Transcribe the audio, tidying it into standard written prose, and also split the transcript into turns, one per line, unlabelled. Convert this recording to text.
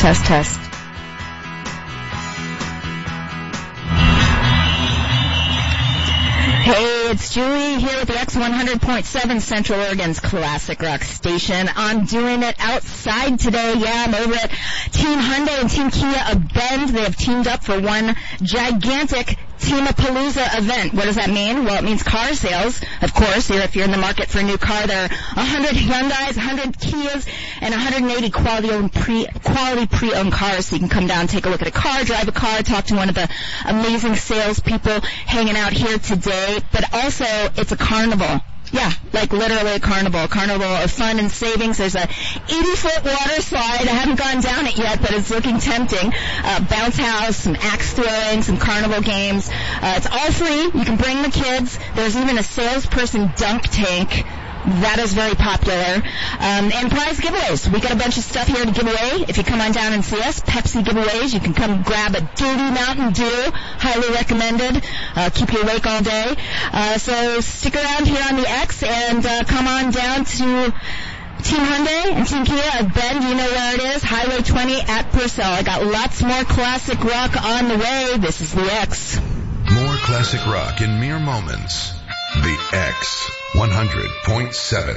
Test, test. Hey, it's Julie here with the X100.7 Central Oregon's Classic Rock Station. I'm doing it outside today. Yeah, I'm over at Team Hyundai and Team Kia of Bend. They have teamed up for one gigantic Teamapalooza event. What does that mean? Well, it means car sales. Of course, if you're in the market for a new car, there are 100 Hyundais, 100 Kias, and 180 quality pre-owned cars. So you can come down, take a look at a car, drive a car, talk to one of the amazing salespeople hanging out here today. But also, it's a carnival. Yeah, like literally a carnival of fun and savings. There's a 80-foot water slide. I haven't gone down it yet, but it's looking tempting. Bounce house, some axe throwing, some carnival games. It's all free. You can bring the kids. There's even a salesperson dunk tank. That is very popular. And prize giveaways. We got a bunch of stuff here to give away. If you come on down and see us, Pepsi giveaways. You can come grab a dirty Mountain Dew. Highly recommended. Keep you awake all day. So stick around here on the X and come on down to Team Hyundai and Team Kia of Bend. You know where it is. Highway 20 at Purcell. I got lots more classic rock on the way. This is the X.
More classic rock in mere moments. The X 100.7.